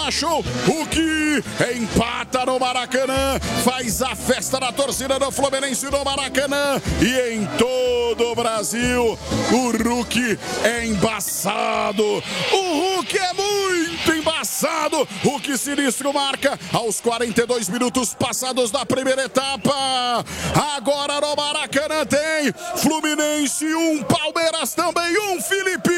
achou. Hulk empata no Maracanã, faz a festa da torcida do Fluminense no Maracanã e em todo o Brasil. O Hulk é embaçado. O Hulk é muito embaçado. Hulk sinistro marca aos 42 minutos passados da primeira etapa. Agora no Maracanã tem Fluminense 1, Palmeiras também 1, Felipe.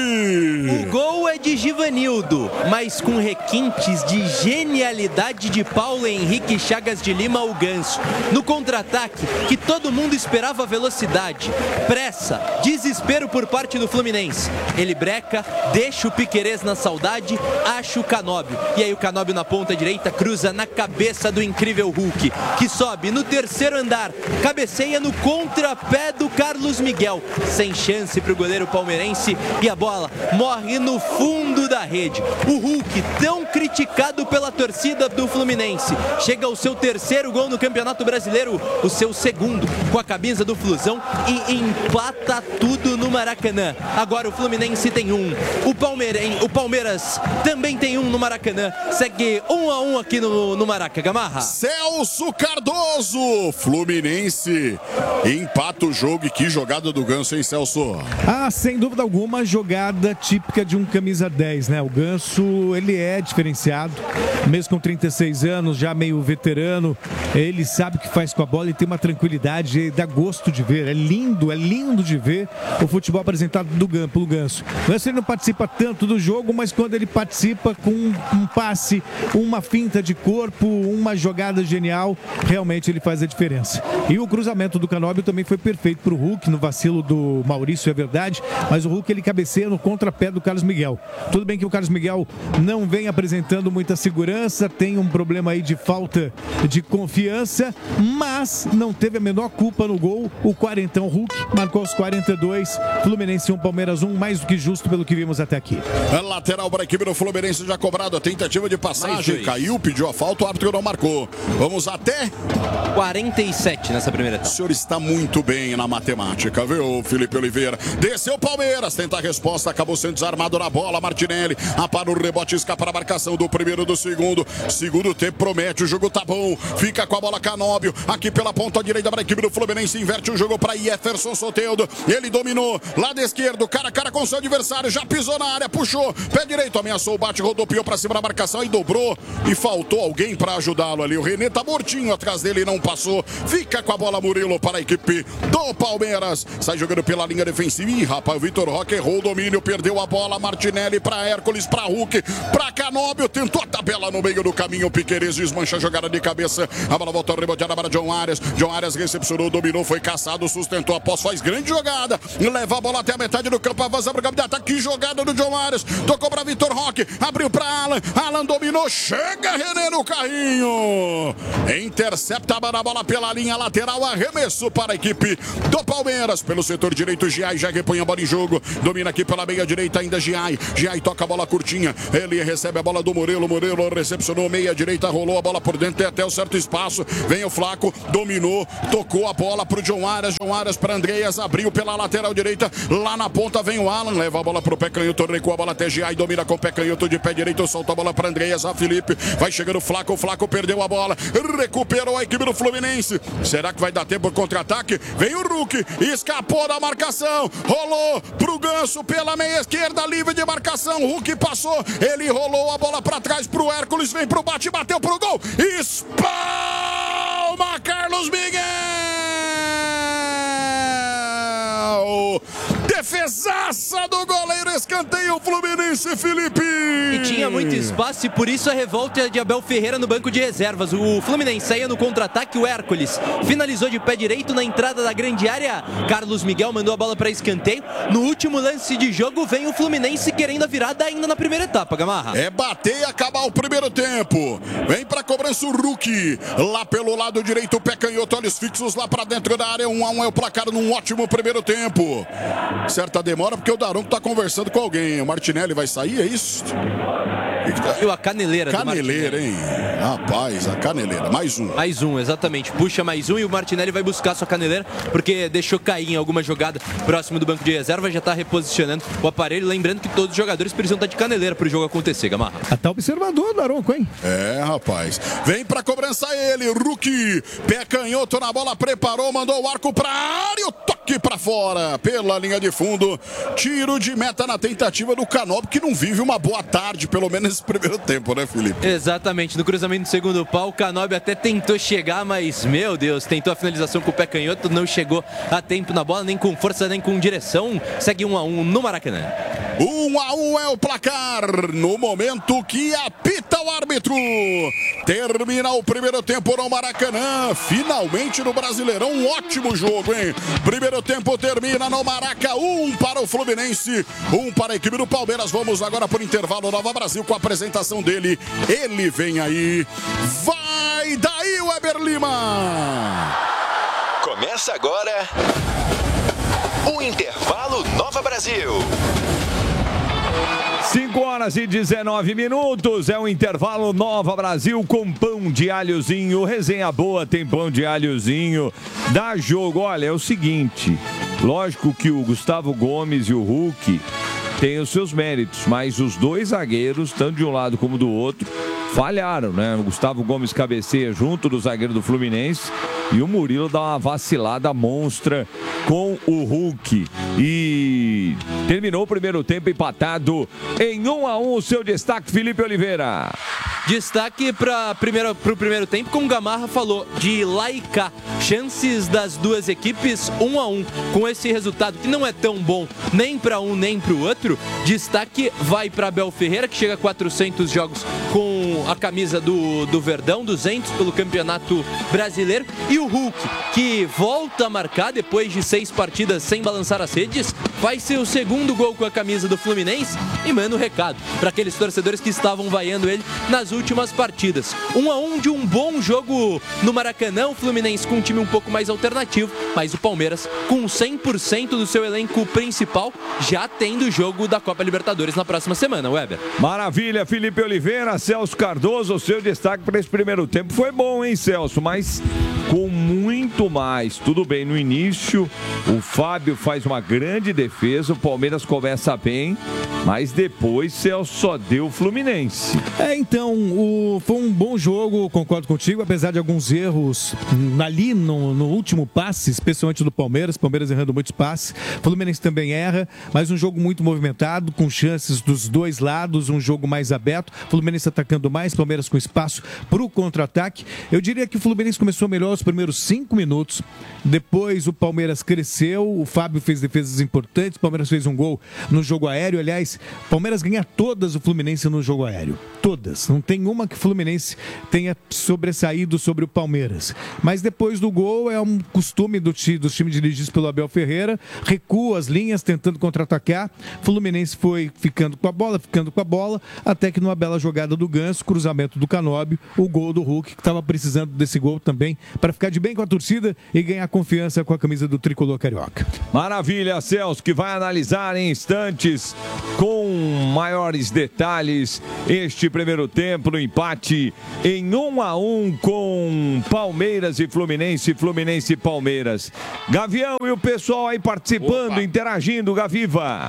O gol é de Givanildo, mas com requintes de genialidade de Paulo Henrique Chagas de Lima, o Ganso. No contra-ataque, que todo mundo esperava velocidade, pressa, desespero por parte do Fluminense. Ele breca, deixa o Piquerez na saudade, acha o Canóbio. E aí o Canóbio na ponta direita cruza na cabeça do incrível Hulk, que sobe no terceiro andar, cabeceia no contrapé do Carlos Miguel. Sem chance para o goleiro palmeirense e a bola morre no fundo da rede. O Hulk, tão criticado pela torcida do Fluminense, chega ao seu terceiro gol no Campeonato Brasileiro, o seu segundo com a camisa do Flusão e empata tudo no Maracanã. Agora o Fluminense tem um, o Palmeiras também tem um no Maracanã. Segue 1-1 aqui no Maraca, Gamarra. Celso Cardoso, Fluminense empata o jogo. E que jogada do Ganso, hein, Celso? Sem dúvida alguma, jogada típica de um camisa 10, né? O Ganso, ele é diferenciado, mesmo com 36 anos, já meio veterano, ele sabe o que faz com a bola e tem uma tranquilidade, dá gosto de ver, é lindo de ver o futebol apresentado pelo Ganso. O Ganso, ele não participa tanto do jogo, mas quando ele participa com um passe, uma finta de corpo, uma jogada genial, realmente ele faz a diferença. E o cruzamento do Canóbio também foi perfeito para o Hulk, no vacilo do Maurício, é verdade, mas o Hulk, ele cabeceia no contrapé do Carlos Miguel. Tudo bem que o Carlos Miguel não vem apresentando muita segurança, tem um problema aí de falta de confiança, mas não teve a menor culpa no gol. O quarentão Hulk marcou aos 42, Fluminense 1, Palmeiras 1, mais do que justo pelo que vimos até aqui. A lateral para a equipe do Fluminense já cobrado, a tentativa de passagem, caiu, pediu a falta, o árbitro não marcou. Vamos até 47 nessa primeira etapa. O senhor está muito bem na matemática, viu, Felipe Oliveira? Desceu o Palmeiras, tenta a resposta, acabou sendo desarmado na bola, Martinelli, para o rebote, escapa a marcação do primeiro, do segundo. Segundo tempo promete, o jogo tá bom, fica com a bola Canóbio, aqui pela ponta direita para a equipe do Fluminense, inverte o jogo para Jefferson Soteldo, ele dominou, lado esquerdo, cara a cara com seu adversário, já pisou na área, puxou, pé direito, ameaçou o bate, rodopiou para cima da marcação e dobrou, e faltou alguém para ajudá-lo ali, o René tá mortinho atrás dele e não passou, fica com a bola Murilo para a equipe do Palmeiras, sai jogando pela linha defensiva, e rapaz, o Vitor Roque errou o domínio, perdeu a bola, Martinelli para Hércules, para Hulk, para Canóbio, tentou a tabela no meio do caminho, o Piquerez desmancha a jogada de cabeça, a bola volta reboteada para John Arias recepcionou, dominou, foi caçado, sustentou a posse, faz grande jogada, leva a bola até a metade do campo, avança para o campo de ataque, que jogada do John Arias, tocou para Vitor Roque, abriu para Alan dominou, chega René no carrinho, intercepta a bola pela linha lateral, arremesso para a equipe do Palmeiras, pelo setor direito, Giai já repõe a bola em jogo, domina aqui pela meia direita ainda Giai toca a bola curtinha, ele recebe a bola do Murilo recepcionou meia direita, rolou a bola por dentro, tem até o certo espaço, vem o Flaco, dominou, tocou a bola pro John Arias para Andreas, abriu pela lateral direita, lá na ponta vem o Alan, leva a bola pro pé canhoto, recua a bola até Giai, domina com o pé canhoto de pé direito, solta a bola para Andreas, a Felipe, vai chegando o Flaco perdeu a bola, recuperou a equipe do Fluminense, será que vai dar tempo de contra-ataque? Vem o Hulk, escapou da marcação, rolou pro Ganso pela meia esquerda, livre de marcação, Hulk passou, ele rolou a bola para trás pro Hércules, vem pro bate, bateu pro gol, espalma Carlos Miguel, defesaça do goleiro, escanteio Fluminense, Felipe. E tinha muito espaço e por isso a revolta de Abel Ferreira no banco de reservas. O Fluminense saía no contra-ataque, o Hércules finalizou de pé direito na entrada da grande área. Carlos Miguel mandou a bola para escanteio. No último lance de jogo vem o Fluminense querendo a virada ainda na primeira etapa, Gamarra. É bater e acabar o primeiro tempo. Vem para cobrança o Hulk. Lá pelo lado direito, o pé canhoto, olhos fixos lá para dentro da área. 1-1 é o placar num ótimo primeiro tempo. Certa demora porque o Daronco tá conversando com alguém. O Martinelli vai sair, é isso? E a caneleira do Martinelli. Caneleira, hein? Rapaz, a caneleira. Mais um, exatamente. Puxa mais um e o Martinelli vai buscar sua caneleira, porque deixou cair em alguma jogada próximo do banco de reserva, já está reposicionando o aparelho. Lembrando que todos os jogadores precisam estar de caneleira para o jogo acontecer, Gamarra. Até observador, Daronco, hein? Rapaz. Vem pra cobrança ele, Hulk. Pé canhoto na bola, preparou, mandou o arco pra área, o toque pra fora, pela linha de fundo. Tiro de meta na tentativa do Canóbio, que não vive uma boa tarde, pelo menos nesse primeiro tempo, né, Felipe? Exatamente. No cruzamento do segundo pau, o Canóbio até tentou chegar, mas, meu Deus, tentou a finalização com o pé canhoto, não chegou a tempo na bola, nem com força, nem com direção. Segue 1-1 no Maracanã. 1-1 é o placar no momento que apita o árbitro. Termina o primeiro tempo no Maracanã. Finalmente no Brasileirão, um ótimo jogo, hein? Primeiro tempo termina no Maraca, 1 para o Fluminense, 1 para a equipe do Palmeiras. Vamos agora por intervalo, Nova Brasil, com a apresentação dele. Ele vem aí. Vai daí, Weber Lima! Começa agora o Intervalo Nova Brasil. 5h19. É o intervalo Nova Brasil com pão de alhozinho. Resenha boa, tem pão de alhozinho. Dá jogo. Olha, é o seguinte. Lógico que o Gustavo Gomes e o Hulk têm os seus méritos, mas os dois zagueiros, tanto de um lado como do outro, falharam, né? O Gustavo Gomes cabeceia junto do zagueiro do Fluminense e o Murilo dá uma vacilada monstra com o Hulk. E terminou o primeiro tempo empatado em 1-1. O seu destaque, Felipe Oliveira. Destaque para o primeiro tempo, como o Gamarra falou, de lá e cá. Chances das duas equipes 1-1. Com esse resultado que não é tão bom nem para um nem para o outro, destaque vai para Abel Ferreira, que chega a 400 jogos com a camisa do Verdão, 200 pelo Campeonato Brasileiro. E o Hulk, que volta a marcar depois de 6 partidas sem balançar as redes, vai ser o segundo gol com a camisa do Fluminense e manda um recado para aqueles torcedores que estavam vaiando ele nas últimas partidas. 1-1 de um bom jogo no Maracanã, o Fluminense com um time um pouco mais alternativo, mas o Palmeiras com 100% do seu elenco principal, já tendo o jogo da Copa Libertadores na próxima semana, Weber. Maravilha, Felipe Oliveira. Celso Cardoso, o seu destaque para esse primeiro tempo foi bom, hein, Celso? Mas com muito mais. Tudo bem, no início o Fábio faz uma grande defesa, o Palmeiras começa bem, mas depois Celso só deu o Fluminense. Então, foi um bom jogo, concordo contigo, apesar de alguns erros ali no último passe, especialmente do Palmeiras errando muitos passes. O Fluminense também erra, mas um jogo muito movimentado, com chances dos dois lados, um jogo mais aberto. O Fluminense atacando mais, Palmeiras com espaço para o contra-ataque. Eu diria que o Fluminense começou melhor os primeiros 5 minutos, depois o Palmeiras cresceu, o Fábio fez defesas importantes, o Palmeiras fez um gol no jogo aéreo. Aliás, o Palmeiras ganha todas o Fluminense no jogo aéreo. Todas. Não tem uma que o Fluminense tenha sobressaído sobre o Palmeiras. Mas depois do gol, é um costume dos times dirigidos pelo Abel Ferreira, recua as linhas, tentando contra-atacar. O Fluminense foi ficando com a bola, até que numa bela jogada do Ganso, cruzamento do Canóbio, o gol do Hulk, que estava precisando desse gol também, para ficar de bem com a torcida e ganhar confiança com a camisa do tricolor carioca. Maravilha, Celso, que vai analisar em instantes, com maiores detalhes, este primeiro tempo no empate em 1-1 com Palmeiras e Fluminense e Palmeiras. Gavião e o pessoal aí participando, interagindo, Gaviva.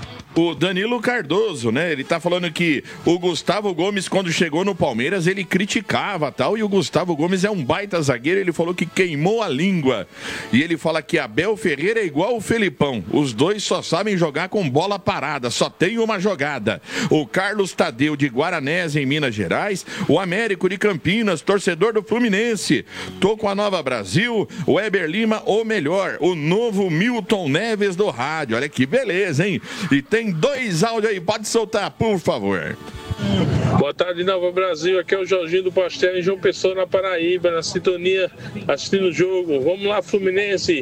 O Danilo Cardoso, né? Ele tá falando que o Gustavo Gomes, quando chegou no Palmeiras, ele criticava tal, e o Gustavo Gomes é um baita zagueiro, ele falou que queimou a língua. E ele fala que Abel Ferreira é igual o Felipão, os dois só sabem jogar com bola parada, só tem uma jogada. O Carlos Tadeu de Guaranésia, em Minas Gerais, o Américo de Campinas, torcedor do Fluminense. Tô com a Nova Brasil, o Weber Lima, o melhor, o novo Milton Neves do rádio. Olha que beleza, hein? E tem 2 áudios aí, pode soltar, por favor. Boa tarde, Nova Brasil. Aqui é o Jorginho do Pastel, em João Pessoa, na Paraíba, na sintonia, assistindo o jogo. Vamos lá, Fluminense,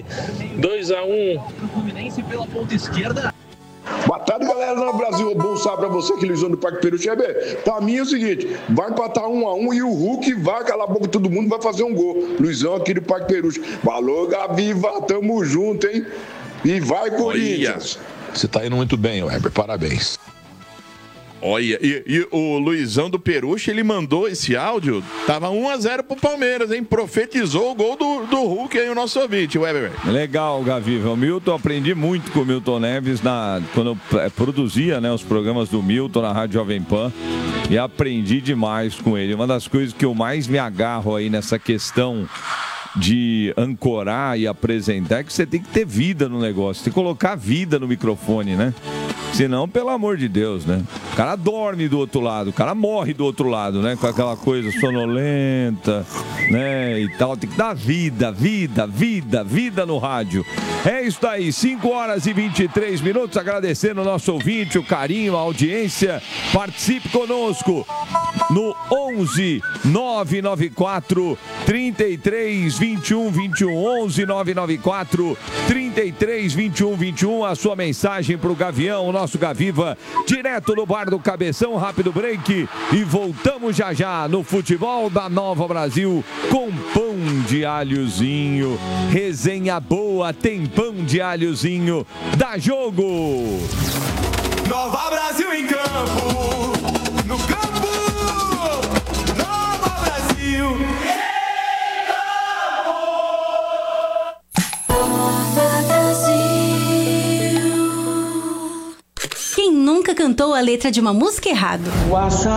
2-1. Fluminense pela ponta esquerda. Boa tarde, galera do Nova Brasil. Bom sábado pra você, que Luizão do Parque Peruche. Pra mim é o seguinte, vai empatar 1-1 e o Hulk vai calar a boca de todo mundo, vai fazer um gol. Luizão aqui do Parque Peruche. Valeu, Gaviva, tamo junto, hein? E vai, Corinthians. Você tá indo muito bem, Weber, parabéns. Olha, e o Luizão do Peruche, ele mandou esse áudio, tava 1-0 pro Palmeiras, hein? Profetizou o gol do Hulk aí, o nosso ouvinte, Weber. Legal, Gaviva. O Milton, aprendi muito com o Milton Neves quando eu produzia, né, os programas do Milton na Rádio Jovem Pan, e aprendi demais com ele. Uma das coisas que eu mais me agarro aí nessa questão de ancorar e apresentar é que você tem que ter vida no negócio, tem que colocar vida no microfone, né? Senão, pelo amor de Deus, né? O cara dorme do outro lado, o cara morre do outro lado, né? Com aquela coisa sonolenta, né? E tal. Tem que dar vida no rádio. É isso aí, 5h23. Agradecendo o nosso ouvinte, o carinho, a audiência. Participe conosco no 11 994 33 21 21. 11 994 33 21 21. A sua mensagem para o Gavião, o nosso Gaviva, direto no Bar do Cabeção. Rápido break e voltamos já no futebol da Nova Brasil com pão de alhozinho. Resenha boa, tem pão de alhozinho. Dá jogo! Nova Brasil em campo, no campo, Nova Brasil. Quem nunca cantou a letra de uma música errado?